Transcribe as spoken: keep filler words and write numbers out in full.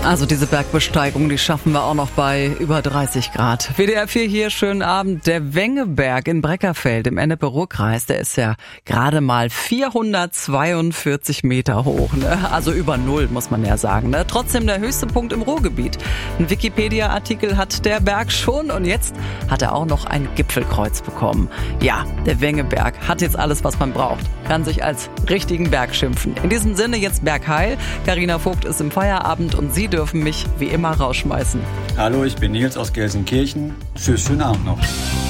Also diese Bergbesteigung, die schaffen wir auch noch bei über dreißig Grad. W D R vier hier, schönen Abend. Der Wengeberg in Breckerfeld im Ennepe-Ruhr-Kreis, der ist ja gerade mal vierhundertzweiundvierzig Meter hoch. Ne? Also über Null, muss man ja sagen. Ne? Trotzdem der höchste Punkt im Ruhrgebiet. Ein Wikipedia-Artikel hat der Berg schon und jetzt hat er auch noch ein Gipfelkreuz bekommen. Ja, der Wengeberg hat jetzt alles, was man braucht. Kann sich als richtigen Berg schimpfen. In diesem Sinne jetzt Bergheil. Carina Vogt ist im Feierabend und Sie dürfen mich wie immer rausschmeißen. Hallo, ich bin Nils aus Gelsenkirchen. Tschüss, schönen Abend noch.